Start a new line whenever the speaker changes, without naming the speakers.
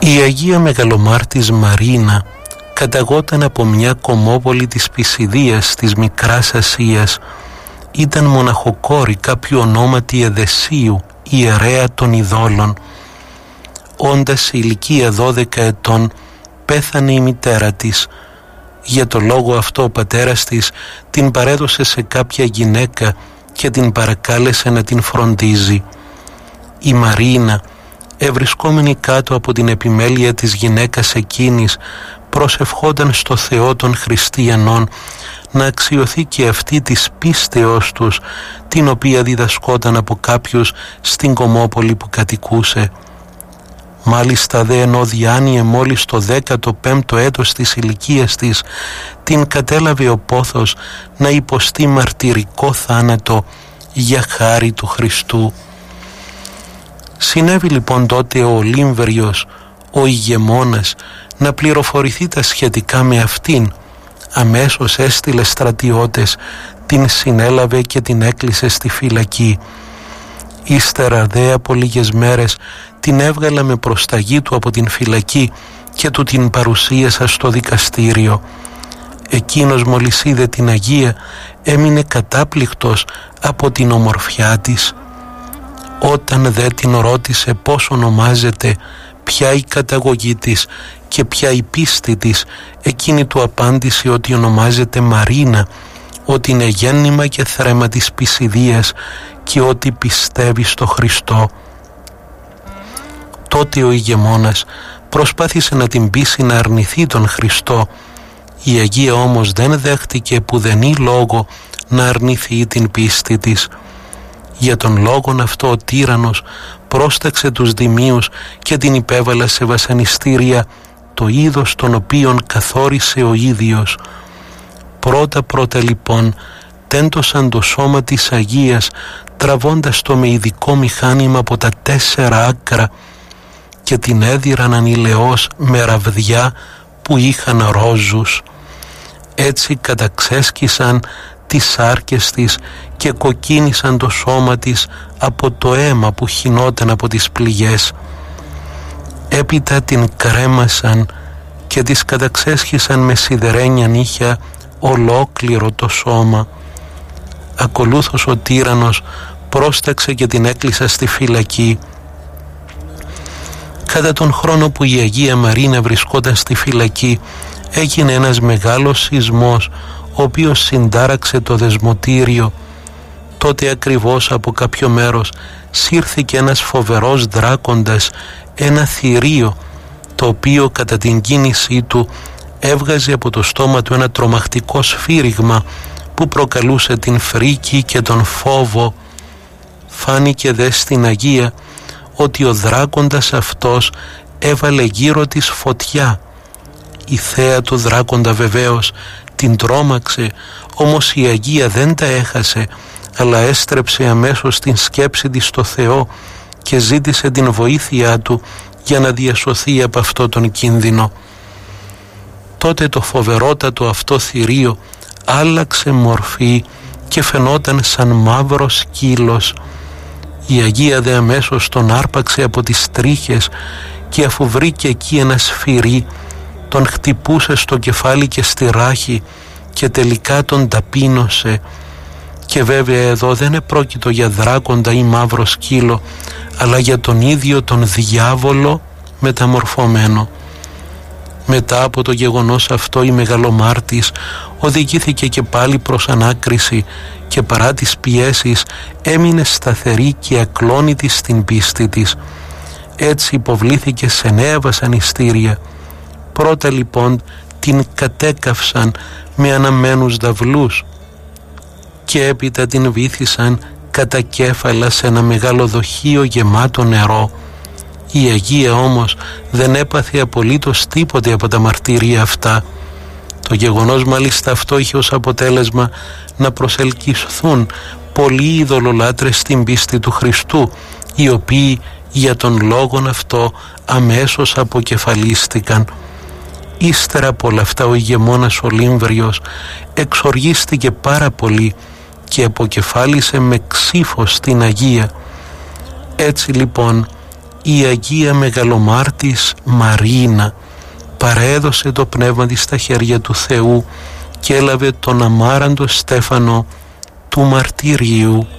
Η Αγία Μεγαλομάρτης Μαρίνα καταγόταν από μια κομμόπολη της Πισιδίας της Μικράς Ασίας. Ήταν μοναχοκόρη κάποιου ονόματι Εδεσίου, ιερέα των ειδόλων. Όντας σε ηλικία 12 ετών πέθανε η μητέρα της. Για το λόγο αυτό ο πατέρας της την παρέδωσε σε κάποια γυναίκα και την παρακάλεσε να την φροντίζει. Η Μαρίνα, ευρισκόμενη κάτω από την επιμέλεια της γυναίκας εκείνης, προσευχόταν στο Θεό των Χριστιανών να αξιωθεί και αυτή της πίστεως τους, την οποία διδασκόταν από κάποιους στην κομμόπολη που κατοικούσε. Μάλιστα δε ενώ διάνυε μόλις το 15ο έτος της ηλικίας της, την κατέλαβε ο πόθος να υποστεί μαρτυρικό θάνατο για χάρη του Χριστού. Συνέβη λοιπόν τότε ο Ολύμβριος, ο ηγεμόνας, να πληροφορηθεί τα σχετικά με αυτήν. Αμέσως έστειλε στρατιώτες, την συνέλαβε και την έκλεισε στη φυλακή. Ύστερα δε από λίγες μέρες την έβγαλα με προσταγή του από την φυλακή και του την παρουσίασα στο δικαστήριο. Εκείνος μόλις είδε την Αγία έμεινε κατάπληκτος από την ομορφιά της. Όταν δε την ρώτησε πώς ονομάζεται, ποια η καταγωγή της και ποια η πίστη της, εκείνη του απάντησε ότι ονομάζεται Μαρίνα, ότι είναι γέννημα και θρέμα της Πισιδίας και ότι πιστεύει στο Χριστό. Τότε ο ηγεμόνας προσπάθησε να την πείσει να αρνηθεί τον Χριστό. Η Αγία όμως δεν δέχτηκε πουδενή λόγο να αρνηθεί την πίστη της. Για τον λόγον αυτό ο τύραννος πρόσταξε τους δημίους και την υπέβαλε σε βασανιστήρια, το είδος των οποίων καθόρισε ο ίδιος. Πρώτα λοιπόν τέντωσαν το σώμα της Αγίας, τραβώντας το με ειδικό μηχάνημα από τα 4 άκρα και την έδιραν ανηλαιώς με ραβδιά που είχαν ρόζους. Έτσι καταξέσκισαν τις σάρκες της και κοκκίνησαν το σώμα της από το αίμα που χυνόταν από τις πληγές. Έπειτα την κρέμασαν και της καταξέσχισαν με σιδερένια νύχια ολόκληρο το σώμα. Ακολούθως ο τύραννος πρόσταξε και την έκλεισε στη φυλακή. Κατά τον χρόνο που η Αγία Μαρίνα βρισκόταν στη φυλακή έγινε ένας μεγάλος σεισμός, ο οποίος συντάραξε το δεσμοτήριο. Τότε ακριβώς από κάποιο μέρος σύρθηκε ένας φοβερός δράκοντας, ένα θηρίο, το οποίο κατά την κίνησή του έβγαζε από το στόμα του ένα τρομακτικό σφύριγμα που προκαλούσε την φρίκη και τον φόβο. Φάνηκε δε στην Αγία ότι ο δράκοντας αυτός έβαλε γύρω της φωτιά. Η θέα του δράκοντα βεβαίως την τρόμαξε, όμως η Αγία δεν τα έχασε, αλλά έστρεψε αμέσως την σκέψη της στο Θεό και ζήτησε την βοήθειά του για να διασωθεί από αυτό τον κίνδυνο. Τότε το φοβερότατο αυτό θηρίο άλλαξε μορφή και φαινόταν σαν μαύρο σκύλος. Η Αγία δε αμέσως τον άρπαξε από τις τρίχες και αφού βρήκε εκεί ένα σφυρί, τον χτυπούσε στο κεφάλι και στη ράχη και τελικά τον ταπείνωσε. Και βέβαια εδώ δεν επρόκειτο για δράκοντα ή μαύρο σκύλο, αλλά για τον ίδιο τον διάβολο μεταμορφωμένο. Μετά από το γεγονός αυτό η Μεγαλομάρτης οδηγήθηκε και πάλι προς ανάκριση και παρά τις πιέσεις έμεινε σταθερή και ακλόνητη στην πίστη της. Έτσι υποβλήθηκε σε νέα βασανιστήρια. Πρώτα λοιπόν την κατέκαυσαν με αναμένους δαυλούς και έπειτα την βύθισαν κατά κέφαλα σε ένα μεγάλο δοχείο γεμάτο νερό. Η Αγία όμως δεν έπαθε απολύτως τίποτε από τα μαρτύρια αυτά. Το γεγονός μάλιστα αυτό είχε ως αποτέλεσμα να προσελκυθούν πολλοί ειδωλολάτρες στην πίστη του Χριστού, οι οποίοι για τον λόγον αυτό αμέσως αποκεφαλίστηκαν. Ύστερα από όλα αυτά ο ηγεμόνας Ολύμβριος εξοργίστηκε πάρα πολύ και αποκεφάλισε με ξύφος την Αγία. Έτσι λοιπόν η Αγία Μεγαλομάρτης Μαρίνα παρέδωσε το πνεύμα της στα χέρια του Θεού και έλαβε τον αμάραντο στέφανο του μαρτυρίου.